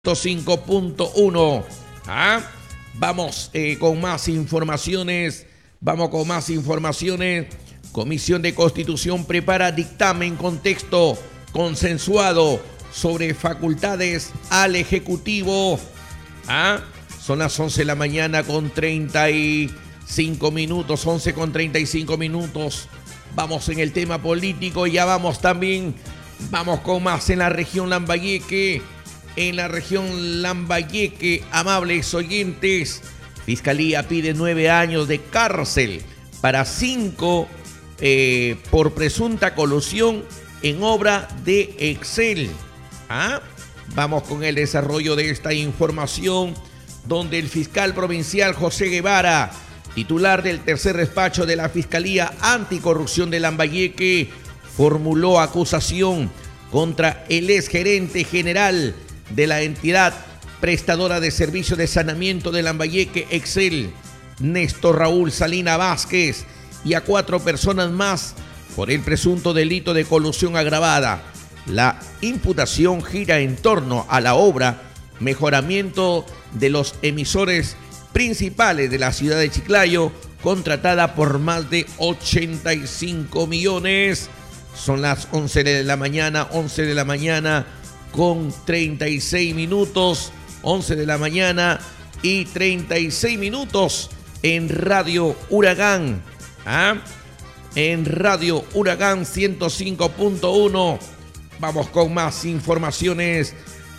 5.1. Vamos con más informaciones. Comisión de Constitución prepara dictamen con texto consensuado sobre facultades al Ejecutivo. Son las 11 de la mañana con 35 minutos, 11 con 35 minutos. Vamos en el tema político y ya vamos con más en la región Lambayeque. Amables oyentes, Fiscalía pide 9 años de cárcel para 5 por presunta colusión en obra de Excel. Vamos con el desarrollo de esta información, donde el fiscal provincial José Guevara, titular del tercer despacho de la Fiscalía Anticorrupción de Lambayeque, formuló acusación contra el exgerente general de la entidad prestadora de servicios de saneamiento de Lambayeque, Excel, Néstor Raúl Salina Vázquez, y a 4 personas más por el presunto delito de colusión agravada. La imputación gira en torno a la obra Mejoramiento de los emisores principales de la ciudad de Chiclayo, contratada por más de 85 millones. Son las 11 de la mañana con 36 minutos, 11 de la mañana y 36 minutos en Radio Huracán. En Radio Huracán 105.1. Vamos con más informaciones.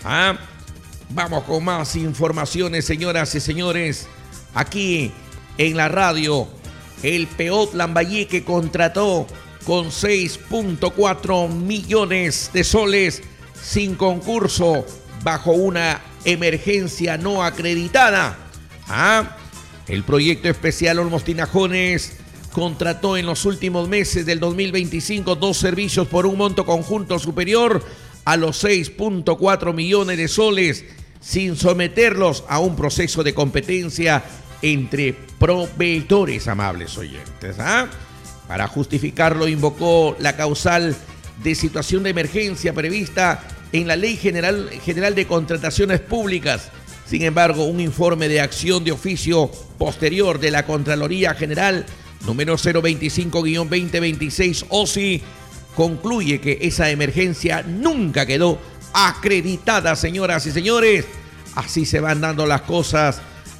Señoras y señores. Aquí en la radio, el PEOT Lambayeque contrató con 6.4 millones de soles sin concurso, bajo una emergencia no acreditada. El proyecto especial Olmos Tinajones contrató en los últimos meses del 2025 2 servicios por un monto conjunto superior a los 6.4 millones de soles, sin someterlos a un proceso de competencia entre proveedores, amables oyentes. Para justificarlo, invocó la causal de situación de emergencia prevista en la Ley General de Contrataciones Públicas. Sin embargo, un informe de acción de oficio posterior de la Contraloría General número 025-2026 OSI concluye que esa emergencia nunca quedó acreditada, señoras y señores. Así se van dando las cosas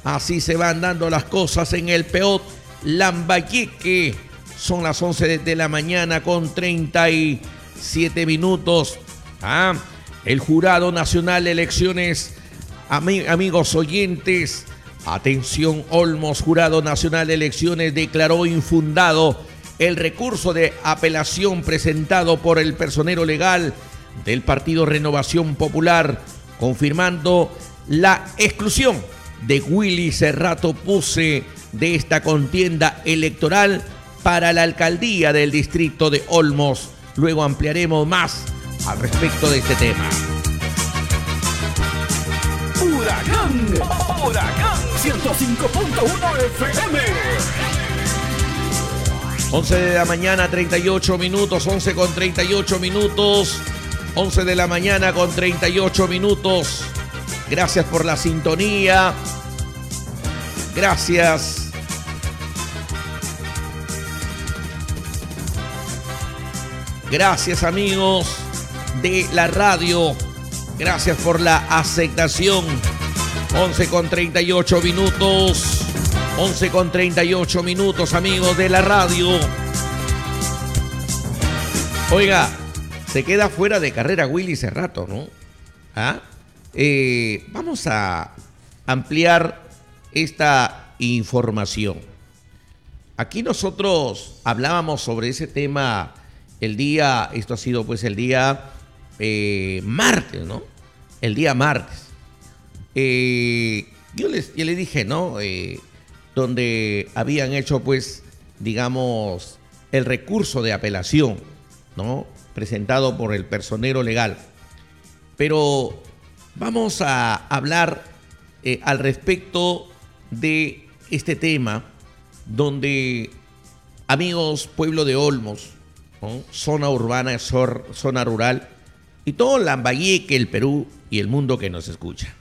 en el PEOT Lambayeque. Son las 11 de la mañana con 37 minutos. El Jurado Nacional de Elecciones, amigos oyentes, atención Olmos, Jurado Nacional de Elecciones declaró infundado el recurso de apelación presentado por el personero legal del Partido Renovación Popular, confirmando la exclusión de Willy Cerrato Puse de esta contienda electoral para la alcaldía del distrito de Olmos. Luego ampliaremos más al respecto de este tema. Huracán 105.1 FM. 11 de la mañana, 38 minutos, 11 con 38 minutos. 11 de la mañana con 38 minutos. Gracias por la sintonía. Gracias. Gracias, amigos de la radio. Gracias por la aceptación. 11 con 38 minutos. 11 con 38 minutos, amigos de la radio. Oiga, se queda fuera de carrera Willy Cerrato, ¿no? Vamos a ampliar esta información. Aquí nosotros hablábamos sobre ese tema el día martes, ¿no? El día martes. Yo le dije, ¿no? Donde habían hecho, pues, digamos, el recurso de apelación, ¿no? Presentado por el personero legal. Pero vamos a hablar al respecto de este tema, donde, amigos, pueblo de Olmos, ¿no? Zona urbana, zona rural, y todo Lambayeque, el Perú y el mundo que nos escucha.